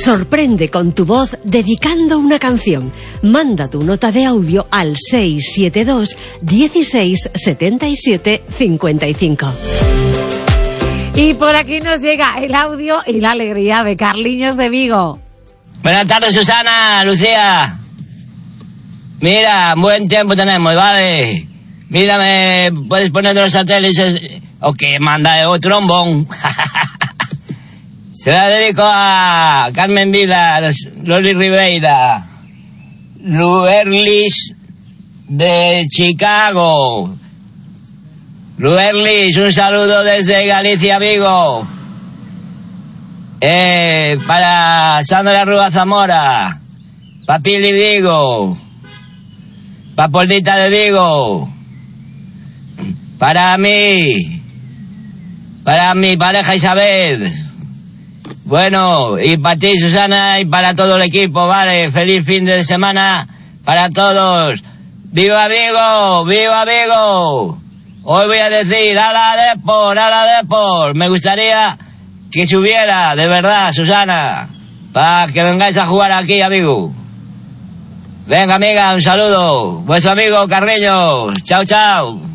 Sorprende con tu voz dedicando una canción. Manda tu nota de audio al 672 16 77 55. Y por aquí nos llega el audio y la alegría de Carliños de Vigo. Buenas tardes, Susana, Lucía. Mira, buen tiempo tenemos, ¿vale? Mira, ¿me puedes poner de los satélites? O que manda un trombón. Se la dedico a Carmen Vilas, Loli Ribeira, Luerlis de Chicago. Luerlis, un saludo desde Galicia, Vigo. Para Sandra Rúa Zamora, pa Pili Vigo, pa Poldita de Vigo, para mi pareja Isabel. Bueno, y para ti, Susana, y para todo el equipo, ¿vale? Feliz fin de semana para todos. ¡Viva Vigo! ¡Viva Vigo! Hoy voy a decir, ¡ala Depor! Me gustaría que subiera, de verdad, Susana, para que vengáis a jugar aquí a Vigo. Venga, amiga, un saludo. Vuestro amigo Carreños. Chao, chao.